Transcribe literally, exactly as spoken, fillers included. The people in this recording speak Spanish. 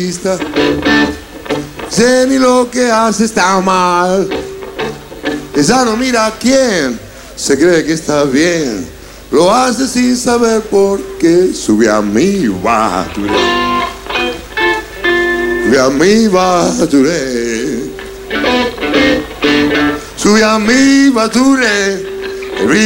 egoísta. Sé ni lo que hace está mal. Esa no mira a quién, se cree que está bien. Lo hace sin saber por qué. Sube a mi baturé. Sube a mi baturé. Sube a mi baturé.